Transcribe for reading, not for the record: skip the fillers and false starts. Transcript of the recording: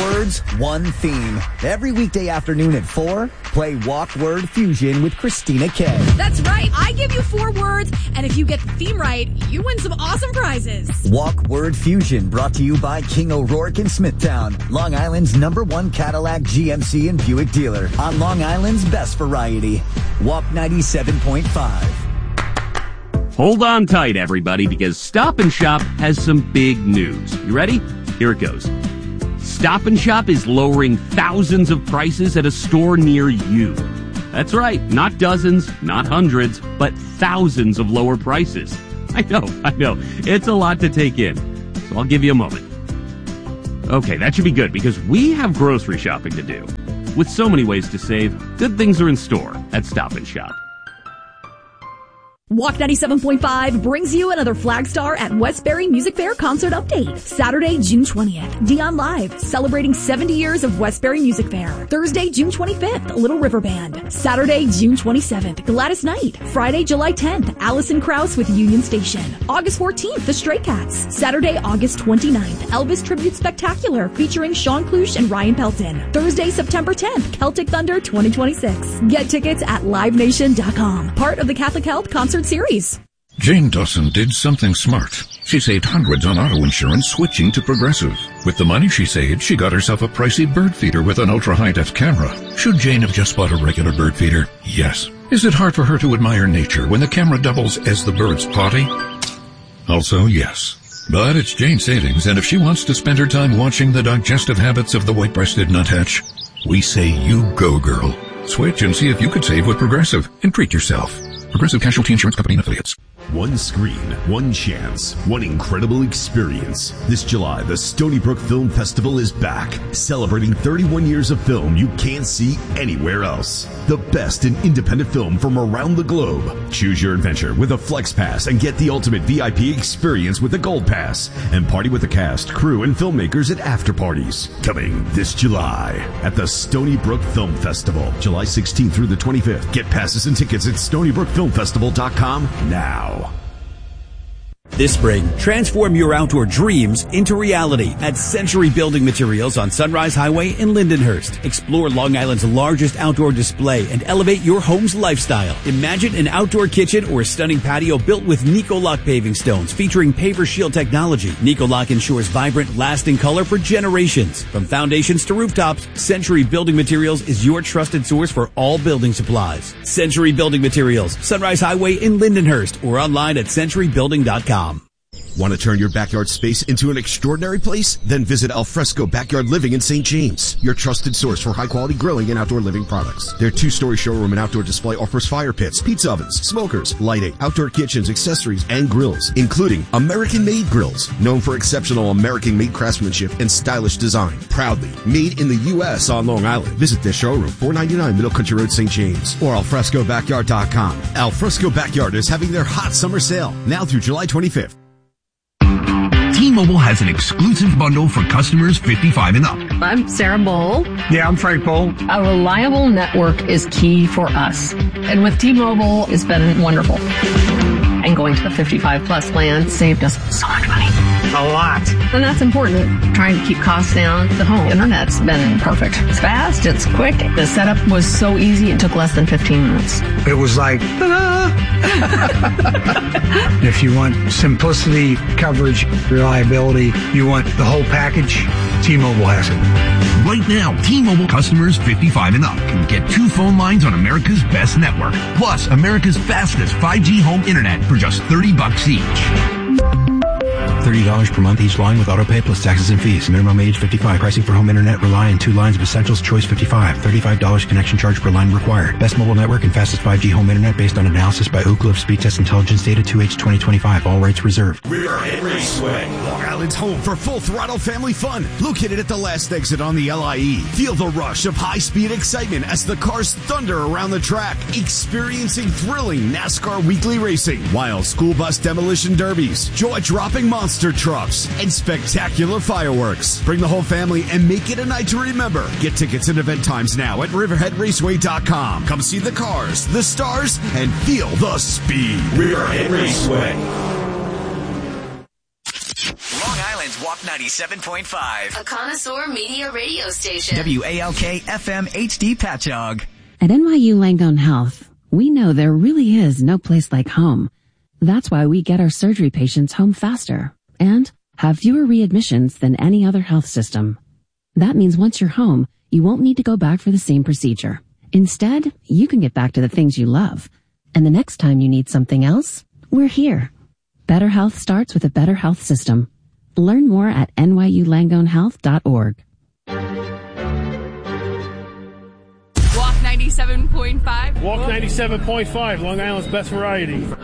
words, one theme. Every weekday afternoon at 4, play Walk Word Fusion with Christina K. That's right. I give you 4 words, and if you get the theme right, you win some awesome prizes. Walk Word Fusion, brought to you by King O'Rourke in Smithtown, Long Island's #1 Cadillac, GMC, and Buick dealer. On Long Island's best variety. Walk 97.5. Hold on tight, everybody, because Stop & Shop has some big news. You ready? Here it goes. Stop & Shop is lowering thousands of prices at a store near you. That's right, not dozens, not hundreds, but thousands of lower prices. I know. It's a lot to take in, so I'll give you a moment. Okay, that should be good, because we have grocery shopping to do. With so many ways to save, good things are in store at Stop & Shop. Walk 97.5 brings you another Flagstar at Westbury Music Fair concert update. Saturday, June 20th, Dion Live, celebrating 70 years of Westbury Music Fair. Thursday, June 25th, Little River Band. Saturday, June 27th, Gladys Knight. Friday, July 10th, Alison Krauss with Union Station. August 14th, The Stray Cats. Saturday, August 29th, Elvis Tribute Spectacular featuring Sean Cluche and Ryan Pelton. Thursday, September 10th, Celtic Thunder 2026. Get tickets at livenation.com. Part of the Catholic Health Concert Series. Jane Dawson did something smart. She saved hundreds on auto insurance switching to Progressive. With the money she saved, she got herself a pricey bird feeder with an ultra-high-def camera. Should Jane have just bought a regular bird feeder? Yes. Is it hard for her to admire nature when the camera doubles as the bird's potty? Also, yes. But it's Jane's savings, and if she wants to spend her time watching the digestive habits of the white-breasted nuthatch, we say you go, girl. Switch and see if you could save with Progressive and treat yourself. Progressive Casualty Insurance Company and Affiliates. One screen, one chance, one incredible experience. This July, the Stony Brook Film Festival is back, celebrating 31 years of film you can't see anywhere else. The best in independent film from around the globe. Choose your adventure with a Flex Pass and get the ultimate VIP experience with a Gold Pass. And party with the cast, crew, and filmmakers at after parties. Coming this July at the Stony Brook Film Festival, July 16th through the 25th. Get passes and tickets at StonyBrookFilmFestival.com now. This spring, transform your outdoor dreams into reality at Century Building Materials on Sunrise Highway in Lindenhurst. Explore Long Island's largest outdoor display and elevate your home's lifestyle. Imagine an outdoor kitchen or a stunning patio built with Nicoloc paving stones featuring Paver Shield technology. Nicoloc ensures vibrant, lasting color for generations. From foundations to rooftops, Century Building Materials is your trusted source for all building supplies. Century Building Materials, Sunrise Highway in Lindenhurst, or online at centurybuilding.com. Want to turn your backyard space into an extraordinary place? Then visit Alfresco Backyard Living in St. James, your trusted source for high-quality grilling and outdoor living products. Their 2-story showroom and outdoor display offers fire pits, pizza ovens, smokers, lighting, outdoor kitchens, accessories, and grills, including American-made grills, known for exceptional American-made craftsmanship and stylish design. Proudly made in the U.S. on Long Island. Visit their showroom, 499 Middle Country Road, St. James, or alfrescobackyard.com. Alfresco Backyard is having their hot summer sale, now through July 25th. T-Mobile has an exclusive bundle for customers 55 and up. I'm Sarah Bowl. Yeah, I'm Frank Bowl. A reliable network is key for us. And with T-Mobile, it's been wonderful. And going to the 55 plus plan saved us so much money. A lot. And that's important. Trying to keep costs down. The home internet's been perfect. It's fast. It's quick. The setup was so easy. It took less than 15 minutes. It was like, ta-da! If you want simplicity, coverage, reliability, you want the whole package, T-Mobile has it. Right now, T-Mobile customers 55 and up can get 2 phone lines on America's best network, plus America's fastest 5G home internet for just $30 each. $30 per month each line with autopay plus taxes and fees. Minimum age 55. Pricing for home internet rely on 2 lines of Essentials Choice 55. $35 connection charge per line required. Best mobile network and fastest 5G home internet based on analysis by Ookla of Speed Test Intelligence data 2H 2025. All rates reserved. Riverhead Raceway, Long Island's home for full throttle family fun. Located at the last exit on the LIE. Feel the rush of high-speed excitement as the cars thunder around the track. Experiencing thrilling NASCAR weekly racing, wild school bus demolition derbies, jaw-dropping monster trucks, and spectacular fireworks. Bring the whole family and make it a night to remember. Get tickets and event times now at riverheadraceway.com. Come see the cars, the stars, and feel the speed. Riverhead Raceway. Long Island's Walk 97. 97.5. A connoisseur media radio station. WALK FM HD Patchogue. At NYU Langone Health, we know there really is no place like home. That's why we get our surgery patients home faster and have fewer readmissions than any other health system. That means once you're home, you won't need to go back for the same procedure. Instead, you can get back to the things you love. And the next time you need something else, we're here. Better health starts with a better health system. Learn more at nyulangonehealth.org. Walk 97.5. Walk 97.5, Long Island's best variety.